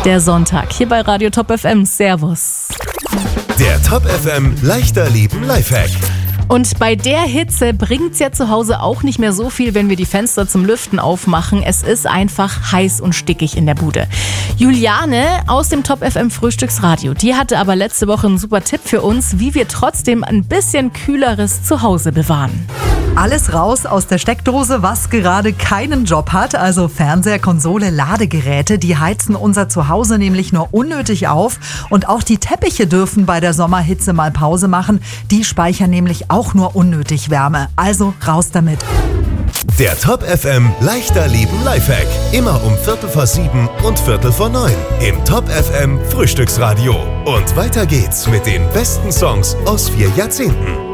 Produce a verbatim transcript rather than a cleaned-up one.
Der Sonntag hier bei Radio Top F M. Servus. Der Top F M leichter Leben Lifehack. Und bei der Hitze bringt's ja zu Hause auch nicht mehr so viel, wenn wir die Fenster zum Lüften aufmachen. Es ist einfach heiß und stickig in der Bude. Juliane aus dem Top F M Frühstücksradio, die hatte aber letzte Woche einen super Tipp für uns, wie wir trotzdem ein bisschen kühleres Zuhause bewahren. Alles raus aus der Steckdose, was gerade keinen Job hat. Also Fernseher, Konsole, Ladegeräte, die heizen unser Zuhause nämlich nur unnötig auf. Und auch die Teppiche dürfen bei der Sommerhitze mal Pause machen. Die speichern nämlich auch nur unnötig Wärme. Also raus damit. Der Top F M leichter Leben Lifehack. Immer um Viertel vor sieben und Viertel vor neun im Top F M Frühstücksradio. Und weiter geht's mit den besten Songs aus vier Jahrzehnten.